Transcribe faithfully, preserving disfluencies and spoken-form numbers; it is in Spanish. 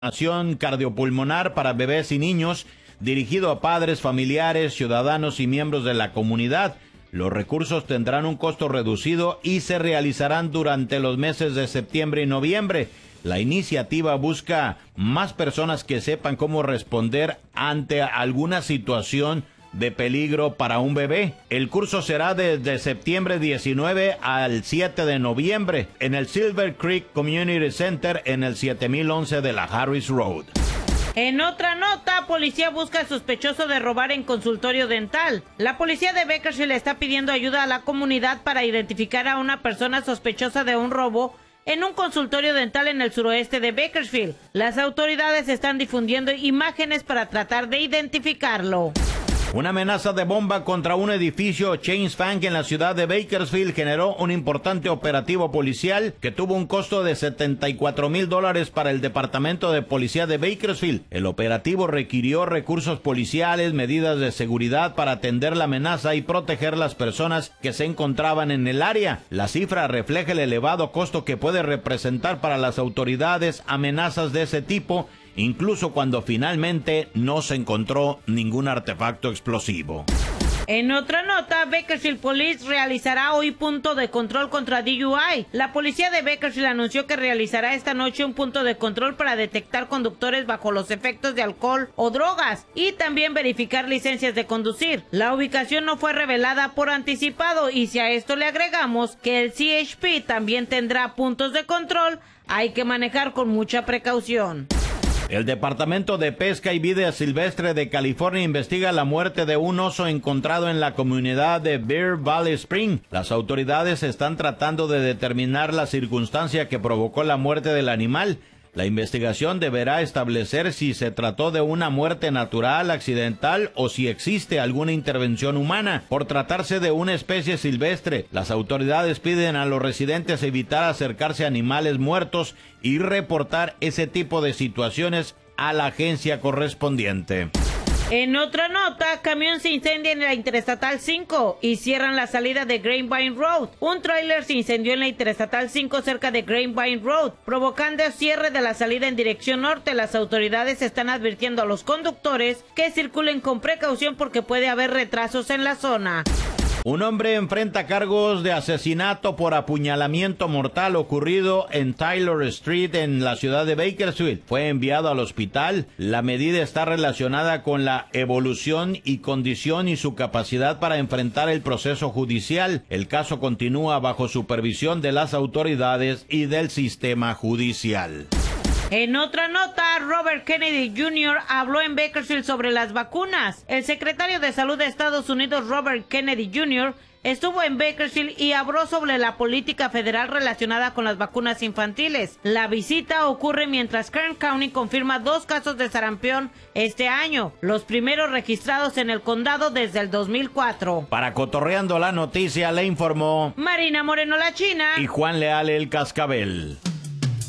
Acción cardiopulmonar para bebés y niños, dirigido a padres, familiares, ciudadanos y miembros de la comunidad. Los recursos tendrán un costo reducido y se realizarán durante los meses de septiembre y noviembre. La iniciativa busca más personas que sepan cómo responder ante alguna situación de peligro para un bebé. El curso será desde septiembre diecinueve al siete de noviembre en el Silver Creek Community Center en el siete mil once de la Harris Road. En otra nota, policía busca al sospechoso de robar en consultorio dental. La policía de Bakersfield está pidiendo ayuda a la comunidad para identificar a una persona sospechosa de un robo en un consultorio dental en el suroeste de Bakersfield. Las autoridades están difundiendo imágenes para tratar de identificarlo. Una amenaza de bomba contra un edificio Chase Bank en la ciudad de Bakersfield generó un importante operativo policial que tuvo un costo de setenta y cuatro mil dólares para el Departamento de Policía de Bakersfield. El operativo requirió recursos policiales, medidas de seguridad para atender la amenaza y proteger las personas que se encontraban en el área. La cifra refleja el elevado costo que puede representar para las autoridades amenazas de ese tipo, incluso cuando finalmente no se encontró ningún artefacto explosivo. En otra nota, Bakersfield Police realizará hoy punto de control contra D U I. La policía de Bakersfield anunció que realizará esta noche un punto de control para detectar conductores bajo los efectos de alcohol o drogas y también verificar licencias de conducir. La ubicación no fue revelada por anticipado y si a esto le agregamos que el C H P también tendrá puntos de control, hay que manejar con mucha precaución. El Departamento de Pesca y Vida Silvestre de California investiga la muerte de un oso encontrado en la comunidad de Bear Valley Spring. Las autoridades están tratando de determinar la circunstancia que provocó la muerte del animal. La investigación deberá establecer si se trató de una muerte natural, accidental o si existe alguna intervención humana. Por tratarse de una especie silvestre, las autoridades piden a los residentes evitar acercarse a animales muertos y reportar ese tipo de situaciones a la agencia correspondiente. En otra nota, camión se incendia en la Interestatal cinco y cierran la salida de Grapevine Road. Un tráiler se incendió en la Interestatal cinco cerca de Grapevine Road, provocando el cierre de la salida en dirección norte. Las autoridades están advirtiendo a los conductores que circulen con precaución porque puede haber retrasos en la zona. Un hombre enfrenta cargos de asesinato por apuñalamiento mortal ocurrido en Taylor Street en la ciudad de Bakersfield. Fue enviado al hospital. La medida está relacionada con la evolución y condición y su capacidad para enfrentar el proceso judicial. El caso continúa bajo supervisión de las autoridades y del sistema judicial. En otra nota, Robert Kennedy junior habló en Bakersfield sobre las vacunas. El secretario de Salud de Estados Unidos, Robert Kennedy junior, estuvo en Bakersfield y habló sobre la política federal relacionada con las vacunas infantiles. La visita ocurre mientras Kern County confirma dos casos de sarampión este año, los primeros registrados en el condado desde el dos mil cuatro. Para Cotorreando la Noticia le informó Marina Moreno la China y Juan Leal el Cascabel.